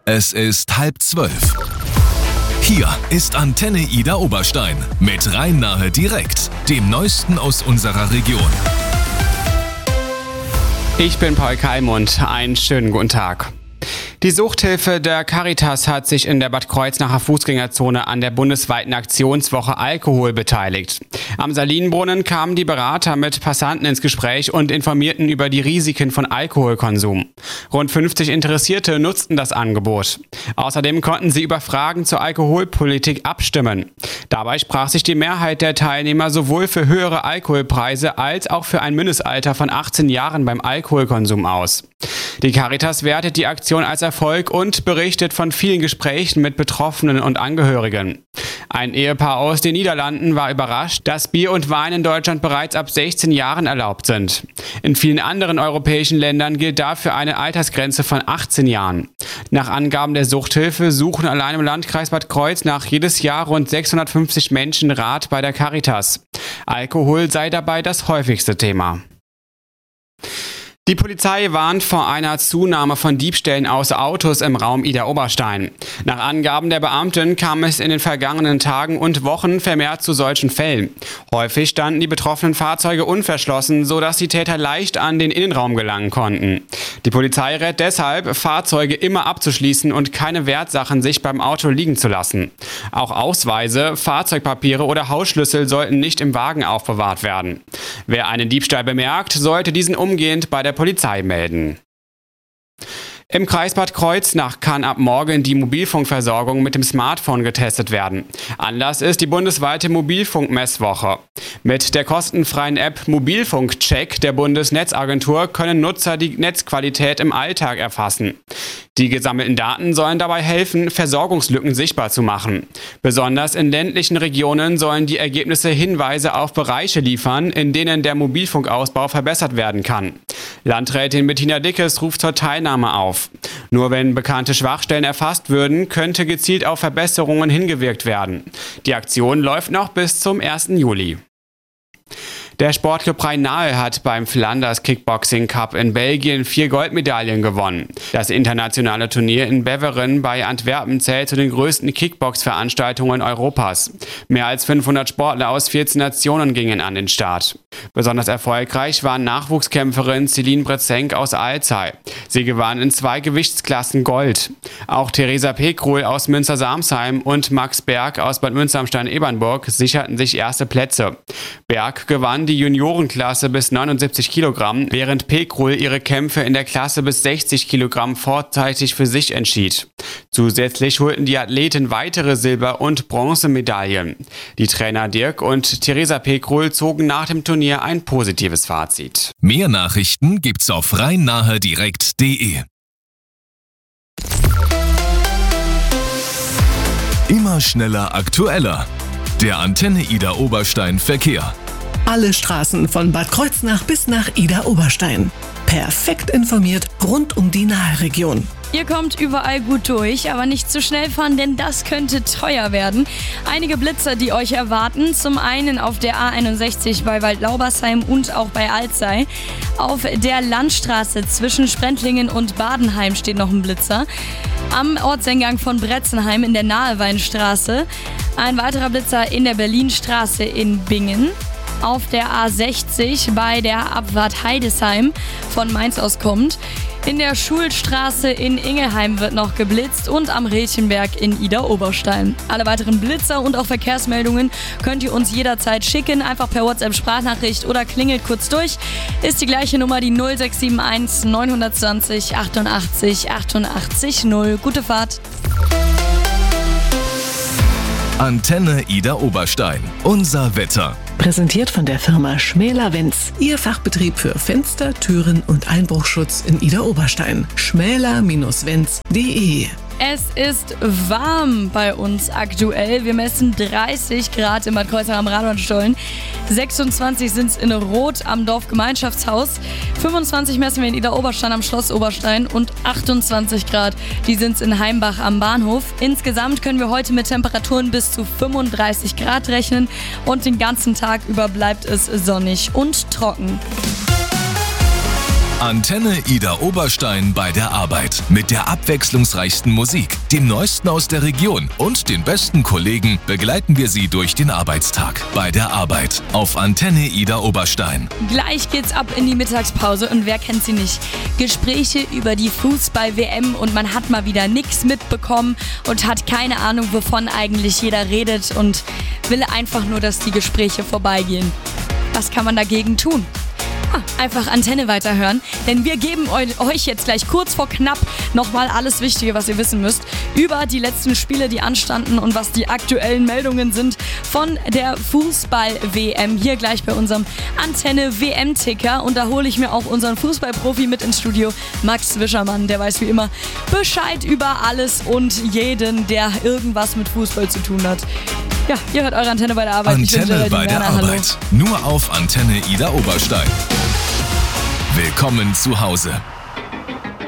Es ist 11:30. Hier ist Antenne Ida Oberstein mit Rhein-Nahe direkt, dem Neuesten aus unserer Region. Ich bin Paul Kalmund, einen schönen guten Tag. Die Suchthilfe der Caritas hat sich in der Bad Kreuznacher Fußgängerzone an der bundesweiten Aktionswoche Alkohol beteiligt. Am Salinenbrunnen kamen die Berater mit Passanten ins Gespräch und informierten über die Risiken von Alkoholkonsum. Rund 50 Interessierte nutzten das Angebot. Außerdem konnten sie über Fragen zur Alkoholpolitik abstimmen. Dabei sprach sich die Mehrheit der Teilnehmer sowohl für höhere Alkoholpreise als auch für ein Mindestalter von 18 Jahren beim Alkoholkonsum aus. Die Caritas wertet die Aktion als Erfolg und berichtet von vielen Gesprächen mit Betroffenen und Angehörigen. Ein Ehepaar aus den Niederlanden war überrascht, dass Bier und Wein in Deutschland bereits ab 16 Jahren erlaubt sind. In vielen anderen europäischen Ländern gilt dafür eine Altersgrenze von 18 Jahren. Nach Angaben der Suchthilfe suchen allein im Landkreis Bad Kreuznach jedes Jahr rund 650 Menschen Rat bei der Caritas. Alkohol sei dabei das häufigste Thema. Die Polizei warnt vor einer Zunahme von Diebstählen aus Autos im Raum Idar-Oberstein. Nach Angaben der Beamten kam es in den vergangenen Tagen und Wochen vermehrt zu solchen Fällen. Häufig standen die betroffenen Fahrzeuge unverschlossen, sodass die Täter leicht an den Innenraum gelangen konnten. Die Polizei rät deshalb, Fahrzeuge immer abzuschließen und keine Wertsachen sich beim Auto liegen zu lassen. Auch Ausweise, Fahrzeugpapiere oder Hausschlüssel sollten nicht im Wagen aufbewahrt werden. Wer einen Diebstahl bemerkt, sollte diesen umgehend bei der Polizei melden. Im Kreis Bad Kreuznach kann ab morgen die Mobilfunkversorgung mit dem Smartphone getestet werden. Anlass ist die bundesweite Mobilfunkmesswoche. Mit der kostenfreien App Mobilfunkcheck der Bundesnetzagentur können Nutzer die Netzqualität im Alltag erfassen. Die gesammelten Daten sollen dabei helfen, Versorgungslücken sichtbar zu machen. Besonders in ländlichen Regionen sollen die Ergebnisse Hinweise auf Bereiche liefern, in denen der Mobilfunkausbau verbessert werden kann. Landrätin Bettina Dickes ruft zur Teilnahme auf. Nur wenn bekannte Schwachstellen erfasst würden, könnte gezielt auf Verbesserungen hingewirkt werden. Die Aktion läuft noch bis zum 1. Juli. Der Sportclub Rhein-Nahe hat beim Flanders Kickboxing Cup in Belgien 4 Goldmedaillen gewonnen. Das internationale Turnier in Beveren bei Antwerpen zählt zu den größten Kickbox-Veranstaltungen Europas. Mehr als 500 Sportler aus 14 Nationen gingen an den Start. Besonders erfolgreich war Nachwuchskämpferin Celine Brezenk aus Alzey. Sie gewann in 2 Gewichtsklassen Gold. Auch Theresa Pekrul aus Münster-Samsheim und Max Berg aus Bad Münster-am-Stein-Ebernburg sicherten sich erste Plätze. Berg gewann die Juniorenklasse bis 79 Kilogramm, während Pekrul ihre Kämpfe in der Klasse bis 60 Kilogramm vorzeitig für sich entschied. Zusätzlich holten die Athleten weitere Silber- und Bronzemedaillen. Die Trainer Dirk und Theresa Pekrul zogen nach dem Turnier ein positives Fazit. Mehr Nachrichten gibt's auf rhein-nahe-direkt.de. Immer schneller, aktueller. Der Antenne Ida Oberstein Verkehr. Alle Straßen von Bad Kreuznach bis nach Ida Oberstein. Perfekt informiert rund um die Nahe-Region. Ihr kommt überall gut durch, aber nicht zu schnell fahren, denn das könnte teuer werden. Einige Blitzer, die euch erwarten. Zum einen auf der A61 bei Waldlaubersheim und auch bei Alzey. Auf der Landstraße zwischen Sprentlingen und Badenheim steht noch ein Blitzer. Am Ortseingang von Bretzenheim in der Naheweinstraße. Ein weiterer Blitzer in der Berlinstraße in Bingen. Auf der A60 bei der Abfahrt Heidesheim von Mainz aus kommt. In der Schulstraße in Ingelheim wird noch geblitzt und am Rätchenberg in Idar-Oberstein. Alle weiteren Blitzer und auch Verkehrsmeldungen könnt ihr uns jederzeit schicken. Einfach per WhatsApp-Sprachnachricht oder klingelt kurz durch. Ist die gleiche Nummer, die 0671 920 88 88 0. Gute Fahrt! Antenne Ida Oberstein. Unser Wetter. Präsentiert von der Firma Schmäler-Wenz. Ihr Fachbetrieb für Fenster, Türen und Einbruchschutz in Ida Oberstein. schmäler-wenz.de. Es ist warm bei uns aktuell. Wir messen 30 Grad in Bad Kreuznach am Radonstollen. 26 sind es in Roth am Dorfgemeinschaftshaus. 25 messen wir in Ida Oberstein am Schloss Oberstein und 28 Grad, die sind es in Heimbach am Bahnhof. Insgesamt können wir heute mit Temperaturen bis zu 35 Grad rechnen und den ganzen Tag über bleibt es sonnig und trocken. Antenne Ida Oberstein bei der Arbeit. Mit der abwechslungsreichsten Musik, dem Neuesten aus der Region und den besten Kollegen begleiten wir Sie durch den Arbeitstag. Bei der Arbeit auf Antenne Ida Oberstein. Gleich geht's ab in die Mittagspause und wer kennt sie nicht? Gespräche über die Fußball-WM und man hat mal wieder nichts mitbekommen und hat keine Ahnung, wovon eigentlich jeder redet und will einfach nur, dass die Gespräche vorbeigehen. Was kann man dagegen tun? Einfach Antenne weiterhören, denn wir geben euch jetzt gleich kurz vor knapp nochmal alles Wichtige, was ihr wissen müsst, über die letzten Spiele, die anstanden und was die aktuellen Meldungen sind von der Fußball-WM. Hier gleich bei unserem Antenne-WM-Ticker und da hole ich mir auch unseren Fußballprofi mit ins Studio, Max Wischermann, der weiß wie immer Bescheid über alles und jeden, der irgendwas mit Fußball zu tun hat. Ja, ihr hört eure Antenne bei der Arbeit. Antenne bei der Arbeit. Nur auf Antenne Ida Oberstein. Willkommen zu Hause.